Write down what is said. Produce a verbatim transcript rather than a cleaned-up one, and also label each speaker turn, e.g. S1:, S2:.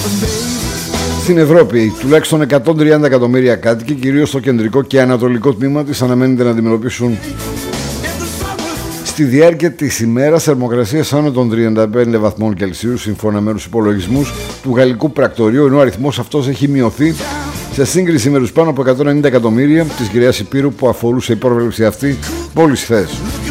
S1: Στην Ευρώπη, τουλάχιστον εκατόν τριάντα εκατομμύρια κάτοικοι, κυρίως στο κεντρικό και ανατολικό τμήμα της, αναμένεται να αντιμετωπίσουν στη διάρκεια της ημέρας θερμοκρασίες άνω των τριάντα πέντε βαθμών Κελσίου, σύμφωνα με τους υπολογισμούς του Γαλλικού Πρακτορείου, ενώ ο αριθμός αυτός έχει μειωθεί σε σύγκριση με τους πάνω από εκατόν ενενήντα εκατομμύρια της Γυραίας Υπήρου που αφορούσε η πρόβλεψη αυτή μόλις χθες.